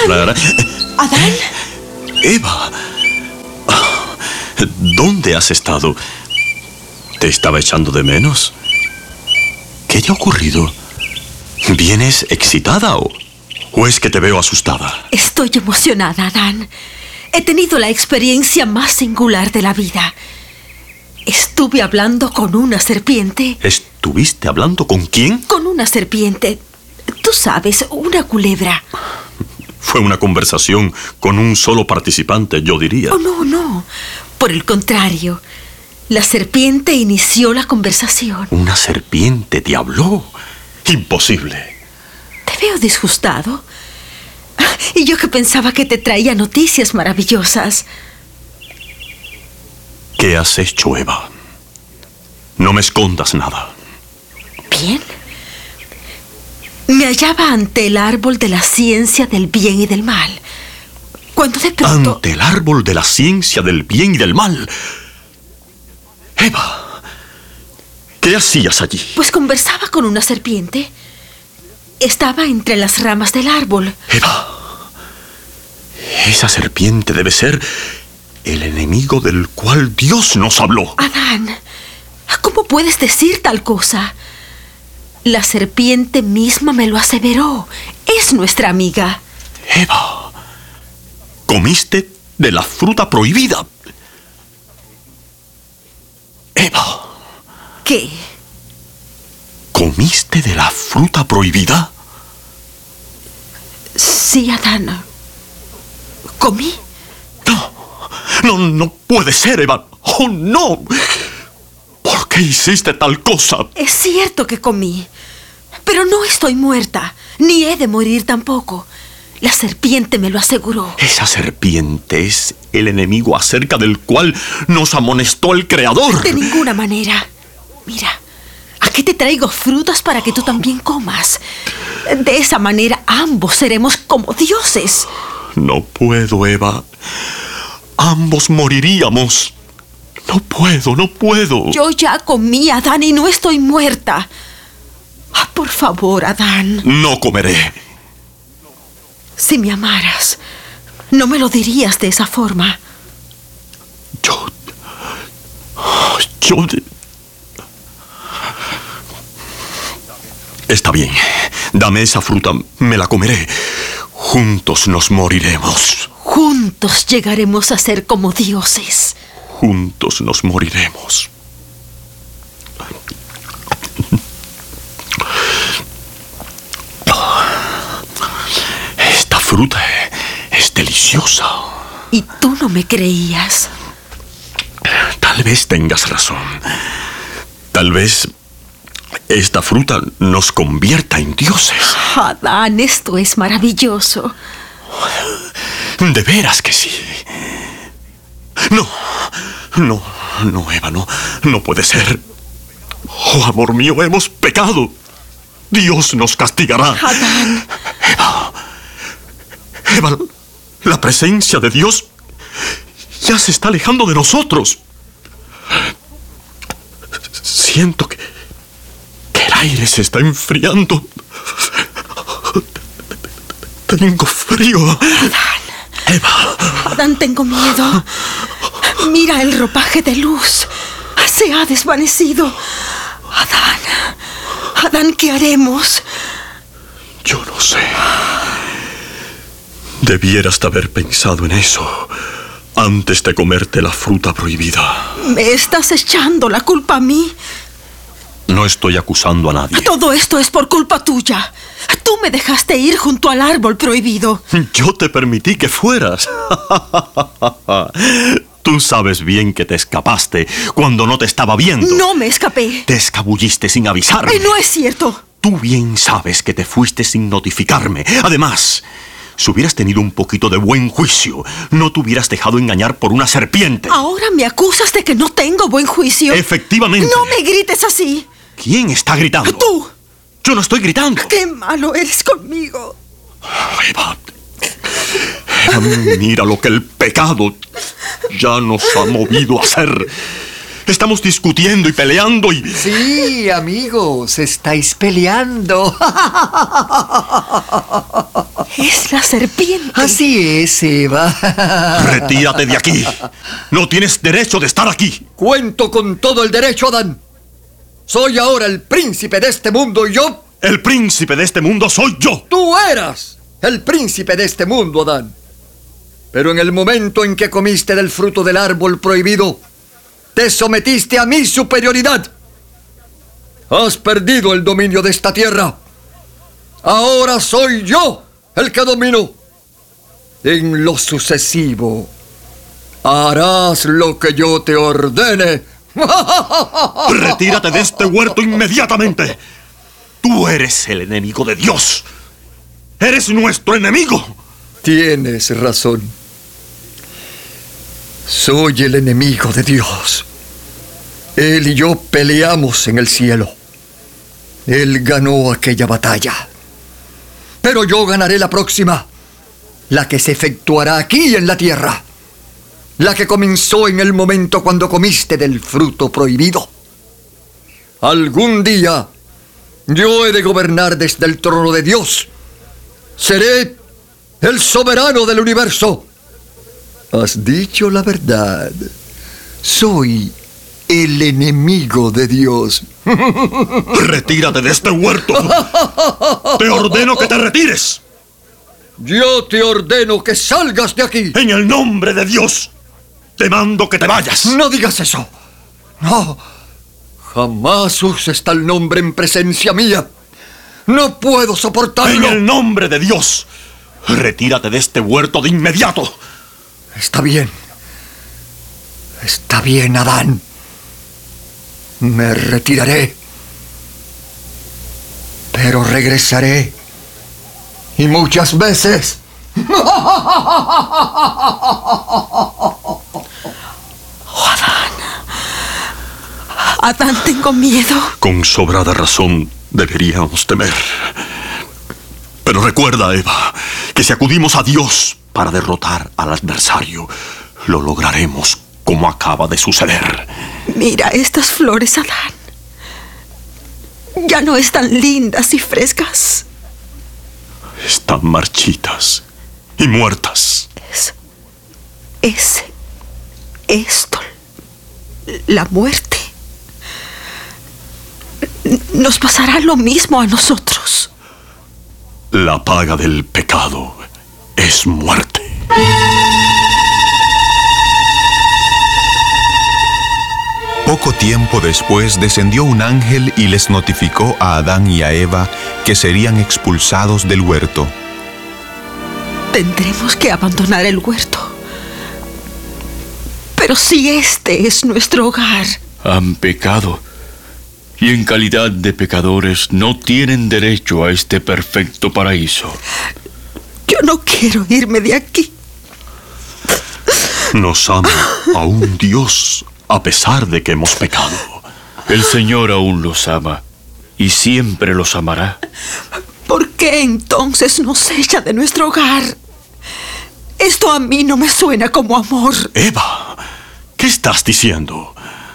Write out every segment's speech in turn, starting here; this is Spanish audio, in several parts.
demostrar... ¿Adán? Eva, ¿dónde has estado? ¿Te estaba echando de menos? ¿Qué te ha ocurrido? ¿Vienes excitada o es que te veo asustada? Estoy emocionada, Adán. He tenido la experiencia más singular de la vida. Estuve hablando con una serpiente. ¿Estuviste hablando con quién? Con una serpiente. Tú sabes, una culebra. Fue una conversación con un solo participante, yo diría. Oh, no. Por el contrario, la serpiente inició la conversación. ¿Una serpiente te habló? Imposible. Te veo disgustado. Y yo que pensaba que te traía noticias maravillosas. ¿Qué has hecho, Eva? No me escondas nada. Bien. Me hallaba ante el árbol de la ciencia del bien y del mal, cuando de pronto... ¿Ante el árbol de la ciencia del bien y del mal? Eva, ¿qué hacías allí? Pues conversaba con una serpiente. Estaba entre las ramas del árbol. Eva, esa serpiente debe ser el enemigo del cual Dios nos habló. Adán, ¿cómo puedes decir tal cosa? La serpiente misma me lo aseveró. Es nuestra amiga. Eva, comiste de la fruta prohibida. Eva. ¿Qué? ¿Comiste de la fruta prohibida? Sí, Adán. ¿Comí? No puede ser, Eva. ¡Oh, no! ¿Por qué hiciste tal cosa? Es cierto que comí, pero no estoy muerta, ni he de morir tampoco. La serpiente me lo aseguró. Esa serpiente es el enemigo acerca del cual nos amonestó el Creador. De ninguna manera. Mira, aquí te traigo frutas para que tú también comas. De esa manera ambos seremos como dioses. No puedo, Eva. Ambos moriríamos. No puedo. Yo ya comí, Adán, y no estoy muerta. Por favor, Adán. No comeré. Si me amaras, no me lo dirías de esa forma. Yo... Está bien. Dame esa fruta, me la comeré. Juntos nos moriremos. Juntos llegaremos a ser como dioses. Juntos nos moriremos. Esta fruta es deliciosa. ¿Y tú no me creías? Tal vez tengas razón. Tal vez esta fruta nos convierta en dioses. Adán, esto es maravilloso. De veras que sí. No, Eva, no puede ser. Oh, amor mío, hemos pecado. Dios nos castigará. Adán. Eva, la presencia de Dios ya se está alejando de nosotros. Siento que el aire se está enfriando. Tengo frío. Adán. Eva. Adán, tengo miedo. Mira el ropaje de luz. Se ha desvanecido. Adán, ¿qué haremos? Yo no sé. Debieras de haber pensado en eso antes de comerte la fruta prohibida. ¿Me estás echando la culpa a mí? No estoy acusando a nadie. Todo esto es por culpa tuya. Tú me dejaste ir junto al árbol prohibido. Yo te permití que fueras. Tú sabes bien que te escapaste cuando no te estaba viendo. No me escapé. Te escabulliste sin avisarme. No es cierto. Tú bien sabes que te fuiste sin notificarme. Además, si hubieras tenido un poquito de buen juicio, no te hubieras dejado engañar por una serpiente. Ahora me acusas de que no tengo buen juicio. Efectivamente. No me grites así. ¿Quién está gritando? Tú. Yo no estoy gritando. ¡Qué malo eres conmigo! Eva, mira lo que el pecado ya nos ha movido a hacer. Estamos discutiendo y peleando y... Sí, amigos, estáis peleando. Es la serpiente. Así es, Eva. Retírate de aquí. No tienes derecho de estar aquí. Cuento con todo el derecho, Adán. Soy ahora el príncipe de este mundo y yo... El príncipe de este mundo soy yo. Tú eras el príncipe de este mundo, Adán. Pero en el momento en que comiste del fruto del árbol prohibido, te sometiste a mi superioridad. Has perdido el dominio de esta tierra. Ahora soy yo el que domino. En lo sucesivo, harás lo que yo te ordene. Retírate de este huerto inmediatamente. Tú eres el enemigo de Dios. Eres nuestro enemigo. Tienes razón. Soy el enemigo de Dios. Él y yo peleamos en el cielo. Él ganó aquella batalla. Pero yo ganaré la próxima, la que se efectuará aquí en la tierra, la que comenzó en el momento cuando comiste del fruto prohibido. Algún día yo he de gobernar desde el trono de Dios. Seré el soberano del universo. Has dicho la verdad. Soy el enemigo de Dios. Retírate de este huerto. Te ordeno que te retires. Yo te ordeno que salgas de aquí. En el nombre de Dios, te mando que te vayas. No digas eso. No. Jamás uses tal nombre en presencia mía. No puedo soportarlo. En el nombre de Dios, retírate de este huerto de inmediato. Está bien. Está bien, Adán. Me retiraré. Pero regresaré. Y muchas veces. Adán, tengo miedo. Con sobrada razón deberíamos temer. Pero recuerda, Eva, que si acudimos a Dios para derrotar al adversario, lo lograremos como acaba de suceder. Mira estas flores, Adán. Ya no están lindas y frescas. Están marchitas y muertas. Es esto, la muerte. Nos pasará lo mismo a nosotros. La paga del pecado es muerte. Poco tiempo después descendió un ángel y les notificó a Adán y a Eva que serían expulsados del huerto. Tendremos que abandonar el huerto. Pero si este es nuestro hogar. Han pecado, y en calidad de pecadores no tienen derecho a este perfecto paraíso. Yo no quiero irme de aquí. Nos ama aún Dios, a pesar de que hemos pecado. El Señor aún los ama, y siempre los amará. ¿Por qué entonces nos echa de nuestro hogar? Esto a mí no me suena como amor. Eva, ¿qué estás diciendo?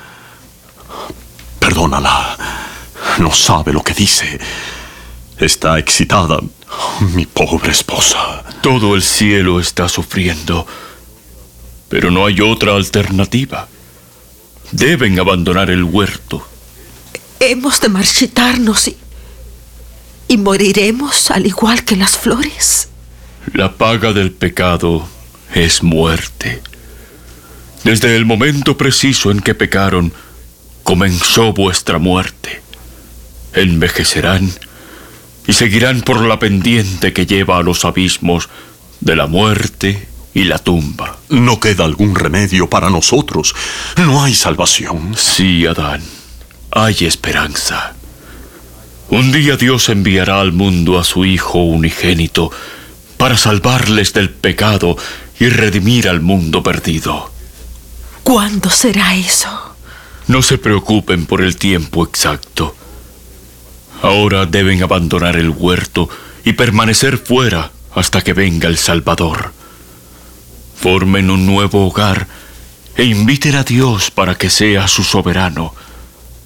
Perdónala. No sabe lo que dice. Está excitada, mi pobre esposa. Todo el cielo está sufriendo, pero no hay otra alternativa. Deben abandonar el huerto. Hemos de marchitarnos y moriremos al igual que las flores. La paga del pecado es muerte. Desde el momento preciso en que pecaron, comenzó vuestra muerte. Envejecerán y seguirán por la pendiente que lleva a los abismos de la muerte y la tumba. No queda algún remedio para nosotros. No hay salvación. Sí, Adán, hay esperanza. Un día Dios enviará al mundo a su Hijo unigénito para salvarles del pecado y redimir al mundo perdido. ¿Cuándo será eso? No se preocupen por el tiempo exacto. Ahora deben abandonar el huerto y permanecer fuera hasta que venga el Salvador. Formen un nuevo hogar e inviten a Dios para que sea su soberano.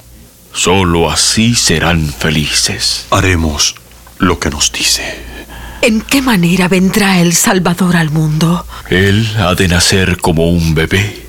Solo así serán felices. Haremos lo que nos dice. ¿En qué manera vendrá el Salvador al mundo? Él ha de nacer como un bebé.